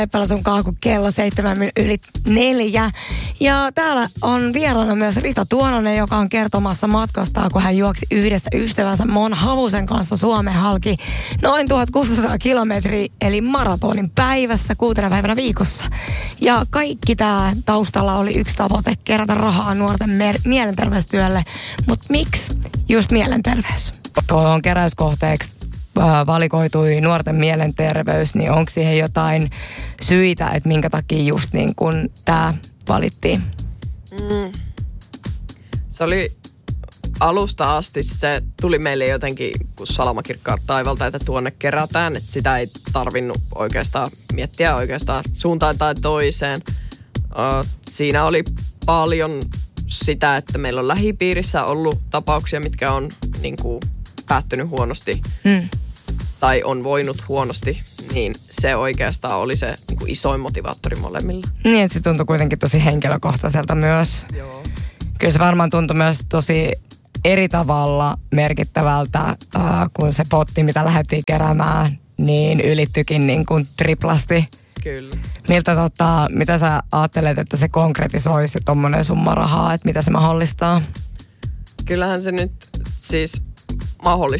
Päivänä sunkaan, kun kello 4:07. Ja täällä on vieraana myös Rita Tuononen, joka on kertomassa matkastaa, kun hän juoksi yhdessä ystävänsä Mon Havusen kanssa Suomen halki noin 1600 kilometriä, eli maratonin päivässä 6 päivänä viikossa. Ja kaikki tämä taustalla oli yksi tavoite, kerätä rahaa nuorten mielenterveystyölle. Mutta miksi just mielenterveys? Tuohon keräyskohteeksi valikoitui nuorten mielenterveys, niin onko siihen jotain syitä, että minkä takia just niin kun tämä valittiin? Se oli alusta asti, se tuli meille jotenkin kuin salamakirkkaat taivalta, että tuonne kerätään, että sitä ei tarvinnut oikeastaan miettiä suuntaan tai toiseen. Siinä oli paljon sitä, että meillä on lähipiirissä ollut tapauksia, mitkä on niin kuin päättynyt huonosti tai on voinut huonosti, niin se oikeastaan oli se niin kuin isoin motivaattori molemmilla. Niin, että se tuntui kuitenkin tosi henkilökohtaiselta myös. Joo. Kyllä se varmaan tuntui myös tosi eri tavalla merkittävältä, kun se potti, mitä lähdettiin keräämään, niin ylittyikin niin kuin triplasti. Kyllä. Mitä sä ajattelet, että se konkretisoisi tommonen summa rahaa, että mitä se mahdollistaa? Kyllähän se nyt siis mahdollistaa